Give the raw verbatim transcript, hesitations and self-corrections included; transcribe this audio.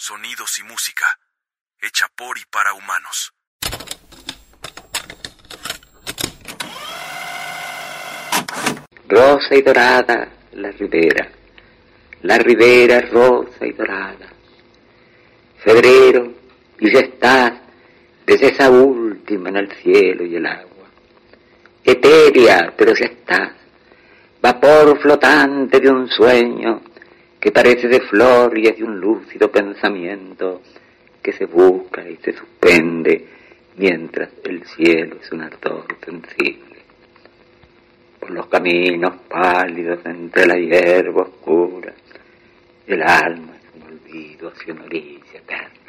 sonidos y música, hecha por y para humanos. Rosa y dorada la ribera, la ribera rosa y dorada. Febrero, y ya estás desde esa última en el cielo y el agua. Etérea, pero ya estás, vapor flotante de un sueño que parece de flor y es de un lúcido pensamiento que se busca y se suspende mientras el cielo es un ardor sensible. Por los caminos pálidos entre la hierba oscura, el alma es un olvido hacia una orilla eterna.